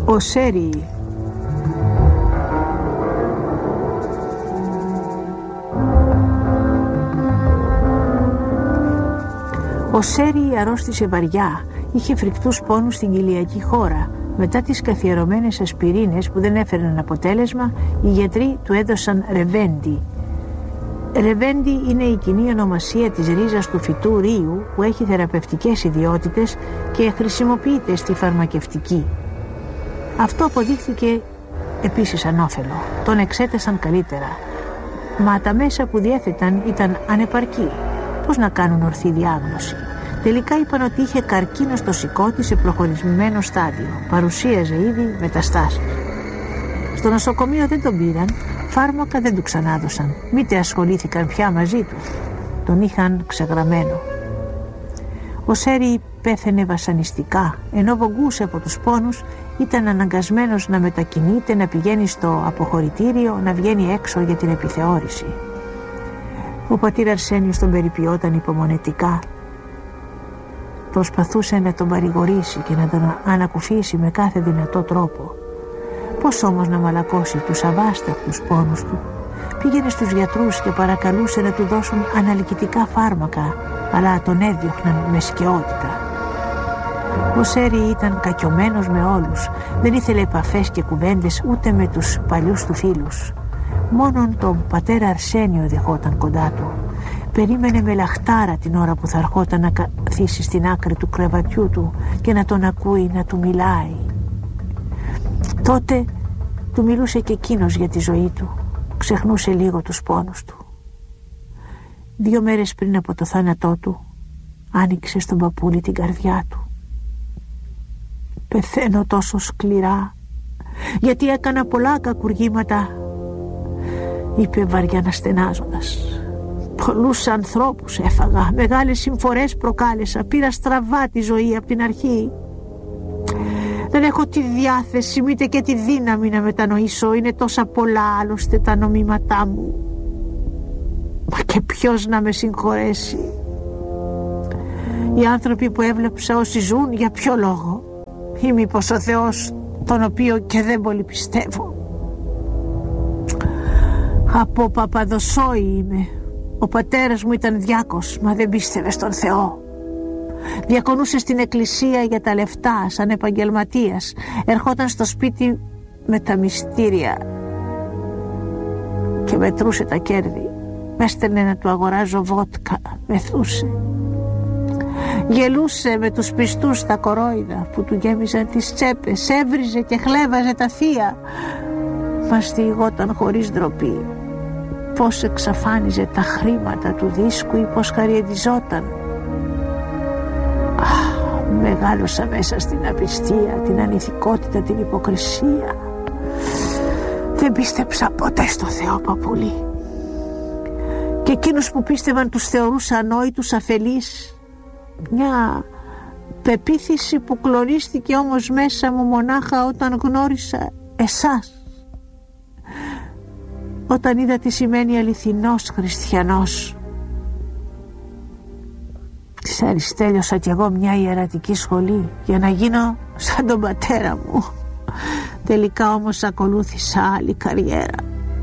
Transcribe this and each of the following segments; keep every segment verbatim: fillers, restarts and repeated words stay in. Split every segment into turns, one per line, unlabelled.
Ο Σέρι. Ο Σέρι αρρώστησε βαριά, είχε φρικτούς πόνους στην κοιλιακή χώρα. Μετά τις καθιερωμένες ασπιρίνες που δεν έφεραν αποτέλεσμα, οι γιατροί του έδωσαν ρεβέντι. Ρεβέντι είναι η κοινή ονομασία της ρίζας του φυτού ρίου που έχει θεραπευτικές ιδιότητες και χρησιμοποιείται στη φαρμακευτική. Αυτό αποδείχθηκε επίσης ανώφελο. Τον εξέτασαν καλύτερα. Μα τα μέσα που διέθεταν ήταν ανεπαρκή. Πώς να κάνουν ορθή διάγνωση? Τελικά είπαν ότι είχε καρκίνο στο σηκώτη σε προχωρημένο στάδιο. Παρουσίαζε ήδη μεταστάσεις. Στο νοσοκομείο δεν τον πήραν, φάρμακα δεν του ξανάδωσαν. Μήτε ασχολήθηκαν πια μαζί του. Τον είχαν ξεγραμμένο. Ο Σέρι πέθαινε βασανιστικά, ενώ βογκούσε από τους πόνους, ήταν αναγκασμένος να μετακινείται, να πηγαίνει στο αποχωρητήριο, να βγαίνει έξω για την επιθεώρηση. Ο πατήρ Αρσένιος τον περιποιόταν υπομονετικά. Προσπαθούσε να τον παρηγορήσει και να τον ανακουφίσει με κάθε δυνατό τρόπο. Πώς όμως να μαλακώσει τους αβάσταχτους πόνους του? Πήγαινε στους γιατρούς και παρακαλούσε να του δώσουν αναλυκητικά φάρμακα, αλλά τον έδιωχναν με σκαιότητα. Ο Σέρι ήταν κακιωμένος με όλους. Δεν ήθελε επαφές και κουβέντες ούτε με τους παλιούς του φίλους. Μόνον τον πατέρα Αρσένιο δεχόταν κοντά του. Περίμενε με λαχτάρα την ώρα που θα ερχόταν να καθίσει στην άκρη του κρεβατιού του και να τον ακούει να του μιλάει. Τότε του μιλούσε και εκείνος για τη ζωή του. Ξεχνούσε λίγο τους πόνους του. Δύο μέρες πριν από το θάνατό του άνοιξε στον παππούλη την καρδιά του. «Πεθαίνω τόσο σκληρά γιατί έκανα πολλά κακουργήματα», είπε βαριά αναστενάζοντας. «Πολλούς ανθρώπους έφαγα, μεγάλες συμφορές προκάλεσα, πήρα στραβά τη ζωή από την αρχή. Δεν έχω τη διάθεση μήτε και τη δύναμη να μετανοήσω, είναι τόσα πολλά άλλωστε τα νομήματά μου. Μα και ποιος να με συγχωρέσει? Οι άνθρωποι που έβλεψα όσοι ζουν, για ποιο λόγο? Ή μήπως ο Θεός, τον οποίο και δεν πολύ πιστεύω? Από Παπαδοσόη είμαι. Ο πατέρας μου ήταν διάκος, μα δεν πίστευε στον Θεό. Διακονούσε στην εκκλησία για τα λεφτά σαν επαγγελματίας. Ερχόταν στο σπίτι με τα μυστήρια και μετρούσε τα κέρδη. Μ' έστελνε να του αγοράζω βότκα, μεθούσε. Γελούσε με τους πιστούς τα κορόιδα που του γέμιζαν τις τσέπες. Έβριζε και χλέβαζε τα θεία. Μαστιγόταν χωρίς ντροπή. Πώς εξαφάνιζε τα χρήματα του δίσκου ή πώς χαριεντιζόταν. Μεγάλωσα μέσα στην απιστία, την ανηθικότητα, την υποκρισία. Δεν πίστεψα ποτέ στο Θεό, παππούλη. Και εκείνους που πίστευαν τους θεωρούσα ανόητους, αφελείς. Μια πεποίθηση που κλονίστηκε όμως μέσα μου μονάχα όταν γνώρισα εσάς. Όταν είδα τι σημαίνει αληθινός χριστιανός. Ξέρεις, τέλειωσα κι εγώ μια ιερατική σχολή για να γίνω σαν τον πατέρα μου. Τελικά όμως ακολούθησα άλλη καριέρα.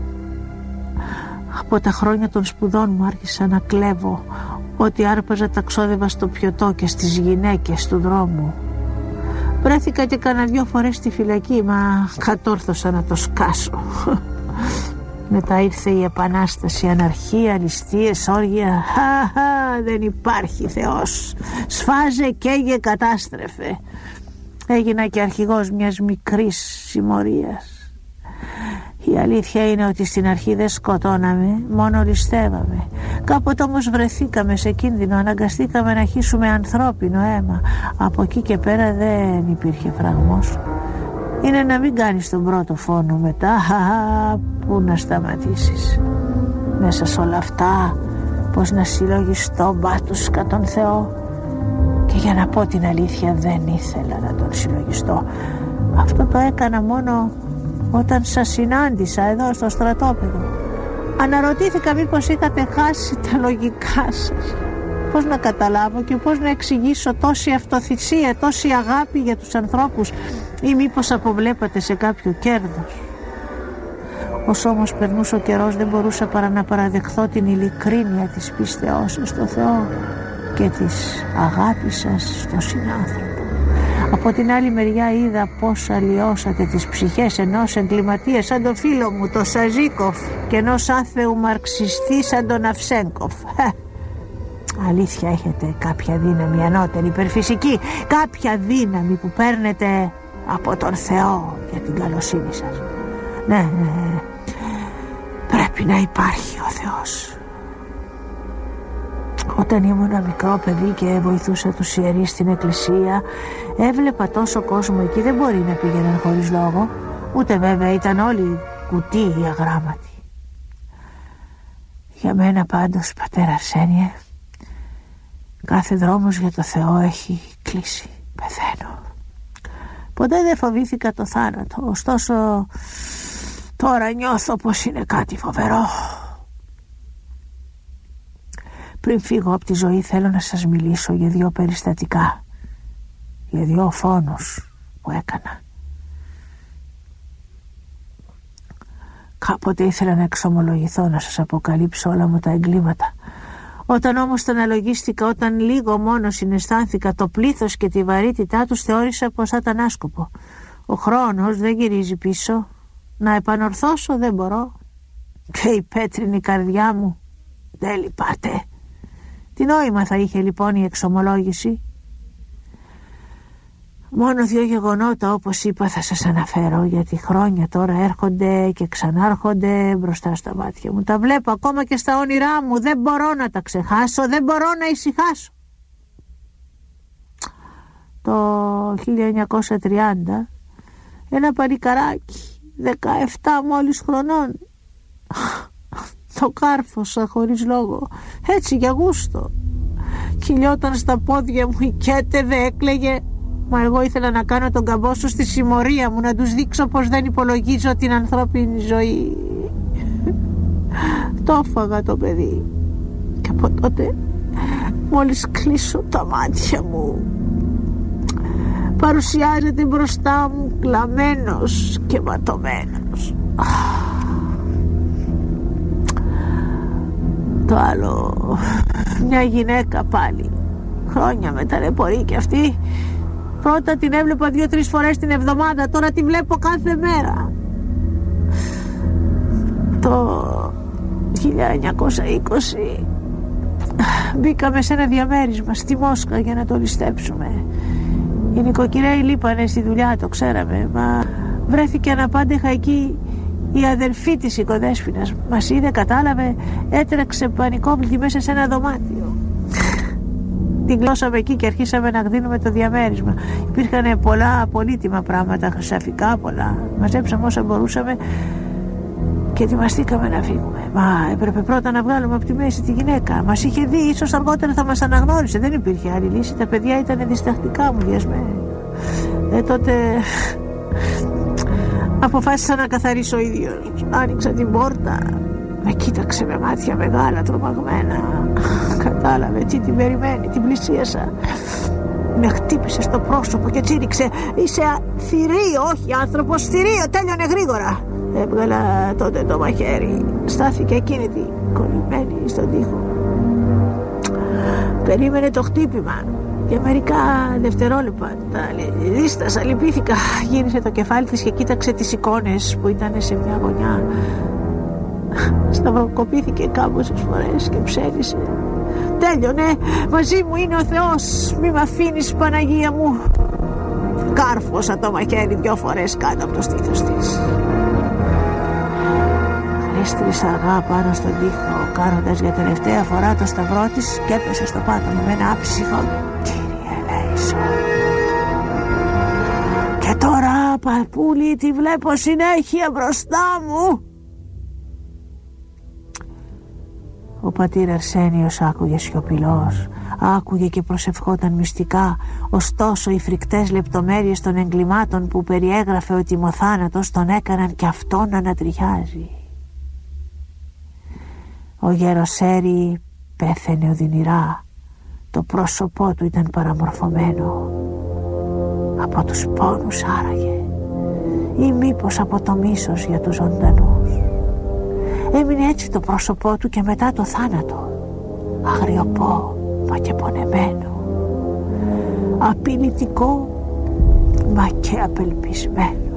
Από τα χρόνια των σπουδών μου άρχισα να κλέβω. Ό,τι άρπαζα τα ξόδευα στο πιωτό και στις γυναίκες του δρόμου. Βρέθηκα και κάνα δυο φορές στη φυλακή, μα κατόρθωσα να το σκάσω. Μετά ήρθε η Επανάσταση, αναρχία, ληστείες, όργια. Χαχα, δεν υπάρχει Θεός. Σφάζε, καίγε, κατάστρεφε. Έγινα και αρχηγός μιας μικρής συμμορίας. Η αλήθεια είναι ότι στην αρχή δεν σκοτώναμε, μόνο ληστεύαμε. Κάποτε όμως βρεθήκαμε σε κίνδυνο, αναγκαστήκαμε να χύσουμε ανθρώπινο αίμα. Από εκεί και πέρα δεν υπήρχε φραγμός. Είναι να μην κάνεις τον πρώτο φόνο, μετά χαχα, πού να σταματήσεις? Μέσα σε όλα αυτά πως να συλλογιστώ μπάτουσκα τον Θεό? Και για να πω την αλήθεια δεν ήθελα να τον συλλογιστώ. Αυτό το έκανα μόνο όταν σας συνάντησα εδώ στο στρατόπεδο. Αναρωτήθηκα μήπως είχατε χάσει τα λογικά σας. πώς να καταλάβω και πώς να εξηγήσω τόση αυτοθυσία, τόση αγάπη για τους ανθρώπους, ή μήπως αποβλέπατε σε κάποιο κέρδος? Όσο όμως περνούσε ο καιρός, δεν μπορούσα παρά να παραδεχθώ την ειλικρίνεια της πίστεώς σας στο Θεό και της αγάπης σας στο συνάνθρωπο. Από την άλλη μεριά είδα πώς αλλοιώσατε τις ψυχές ενός εγκληματία σαν τον φίλο μου το Σαζίκοφ και ενός άθεου μαρξιστή σαν τον Αυσέγκοφ. Αλήθεια, έχετε κάποια δύναμη ανώτερη, υπερφυσική, κάποια δύναμη που παίρνετε από τον Θεό για την καλοσύνη σας. Ναι, ναι, πρέπει να υπάρχει ο Θεός. Όταν ήμουν μικρό παιδί και βοηθούσα τους ιερείς στην εκκλησία, έβλεπα τόσο κόσμο εκεί, δεν μπορεί να πήγαιναν χωρίς λόγο, ούτε βέβαια ήταν όλοι κουτί ή αγράμματοι. Για μένα πάντως, πατέρα Αρσένιε, κάθε δρόμος για το Θεό έχει κλείσει. Πεθαίνω. Ποτέ δεν φοβήθηκα το θάνατο, ωστόσο τώρα νιώθω πως είναι κάτι φοβερό. Πριν φύγω από τη ζωή θέλω να σας μιλήσω για δύο περιστατικά, για δύο φόνους που έκανα. Κάποτε ήθελα να εξομολογηθώ, να σας αποκαλύψω όλα μου τα εγκλήματα. Όταν όμως τα αναλογίστηκα, όταν λίγο μόνο συναισθάνθηκα το πλήθος και τη βαρύτητά τους, θεώρησα πως θα ήταν άσκοπο. Ο χρόνος δεν γυρίζει πίσω. Να επανορθώσω δεν μπορώ. Και η πέτρινη καρδιά μου δεν λυπάται. Τι νόημα θα είχε λοιπόν η εξομολόγηση? Μόνο δύο γεγονότα, όπως είπα, θα σας αναφέρω, γιατί χρόνια τώρα έρχονται και ξανάρχονται μπροστά στα μάτια μου. Τα βλέπω ακόμα και στα όνειρά μου. Δεν μπορώ να τα ξεχάσω, δεν μπορώ να ησυχάσω. Το χίλια εννιακόσια τριάντα ένα παλικαράκι δεκαεπτά μόλις χρονών το κάρφωσα χωρίς λόγο, έτσι για γούστο. Κυλιόταν στα πόδια μου, οικέτευε, έκλαιγε. Μα εγώ ήθελα να κάνω τον καμπόσο στη συμμορία μου, να τους δείξω πως δεν υπολογίζω την ανθρώπινη ζωή. Το έφαγα το παιδί. Και από τότε, μόλις κλείσω τα μάτια μου, παρουσιάζεται μπροστά μου κλαμμένος και ματωμένος. Το άλλο, μια γυναίκα πάλι, χρόνια με ταλαιπωρεί και αυτή. Πρώτα την έβλεπα δύο-τρεις φορές την εβδομάδα, τώρα τη βλέπω κάθε μέρα. Το χίλια εννιακόσια είκοσι μπήκαμε σε ένα διαμέρισμα στη Μόσχα για να το ληστέψουμε. Οι νοικοκυρέοι λείπανε στη δουλειά, το ξέραμε, μα βρέθηκε αναπάντεχα εκεί η αδελφή της οικοδέσποινας. Μας είδε, κατάλαβε, έτρεξε πανικόβλητη μέσα σε ένα δωμάτιο. Την γλώσσαμε εκεί και αρχίσαμε να γδίνουμε το διαμέρισμα. Υπήρχαν πολλά πολύτιμα πράγματα, χρυσαφικά πολλά. Μαζέψαμε όσα μπορούσαμε και ετοιμαστήκαμε να φύγουμε. Μα έπρεπε πρώτα να βγάλουμε από τη μέση τη γυναίκα. Μας είχε δει, ίσως αργότερα θα μας αναγνώρισε. Δεν υπήρχε άλλη λύση. Τα παιδιά ήταν διστακτικά μουδιασμένα. Ε, τότε αποφάσισα να καθαρίσω ο ίδιος. Άνοιξα την πόρτα. Με κοίταξε με μάτια μεγάλα, τρομαγμένα. Κατάλαβε τι την περιμένει. Την πλησίασα. Με χτύπησε στο πρόσωπο και τσίριξε. Είσαι θηρίο, όχι άνθρωπος, θηρίο. Τέλειωνε γρήγορα. Έβγαλα τότε το μαχαίρι. Στάθηκε εκείνη κολλημένη στον τοίχο. Περίμενε το χτύπημα. Για μερικά δευτερόλεπτα δίστασα, λυπήθηκα. Γύρισε το κεφάλι της και κοίταξε τις εικόνες που ήταν σε μια γωνιά. Σταυροκοπήθηκε κάμποσες φορές και ψέλισε. Τέλειωνε, μαζί μου είναι ο Θεός. Μη μ' αφήνεις, Παναγία μου. Κάρφωσα το μαχαίρι δυο φορές κάτω από το στήθος της. Έστρισα αργά πάνω στον τοίχο, κάνοντας για τελευταία φορά το σταυρό της, και έπεσε στο πάτωμα με ένα άψυχο «Κύριε ελέησον». Και τώρα, παππούλη, τη βλέπω συνέχεια μπροστά μου. Ο πατήρ Αρσένιος άκουγε σιωπηλός, άκουγε και προσευχόταν μυστικά, ωστόσο οι φρικτές λεπτομέρειες των εγκλημάτων που περιέγραφε ο τιμοθάνατος τον έκαναν και αυτόν να ανατριχιάζει. Ο γέρος Σέρι πέθαινε οδυνηρά, Το πρόσωπό του ήταν παραμορφωμένο. Από τους πόνους άραγε, ή μήπως από το μίσος για τους ζωντανούς. Έμεινε έτσι το πρόσωπό του και μετά το θάνατο, αγριοπό μα και πονεμένο, απειλητικό μα και απελπισμένο.